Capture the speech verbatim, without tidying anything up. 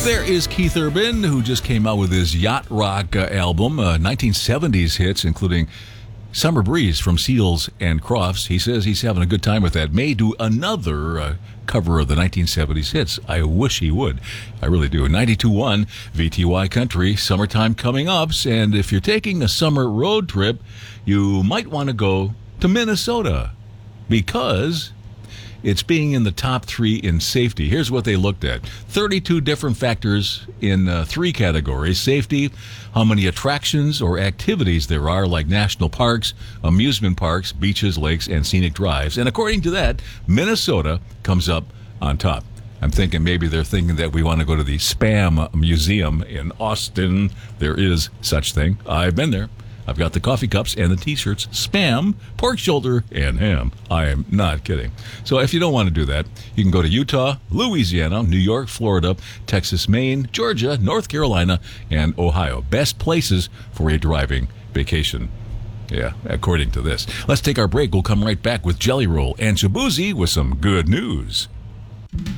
There is Keith Urban, who just came out with his Yacht Rock uh, album, uh, nineteen seventies hits, including Summer Breeze from Seals and Crofts. He says he's having a good time with that. May do another uh, cover of the nineteen seventies hits. I wish he would. I really do. ninety-two point one V T Y Country, summertime coming up. And if you're taking a summer road trip, you might want to go to Minnesota because it's being in the top three in safety. Here's what they looked at. thirty-two different factors in uh, three categories. Safety, how many attractions or activities there are, like national parks, amusement parks, beaches, lakes, and scenic drives. And according to that, Minnesota comes up on top. I'm thinking maybe they're thinking that we want to go to the Spam Museum in Austin. There is such thing. I've been there. I've got the coffee cups and the T-shirts. Spam, pork shoulder, and ham. I am not kidding. So if you don't want to do that, you can go to Utah, Louisiana, New York, Florida, Texas, Maine, Georgia, North Carolina, and Ohio. Best places for a driving vacation. Yeah, according to this. Let's take our break. We'll come right back with Jelly Roll and Shabuzi with some good news.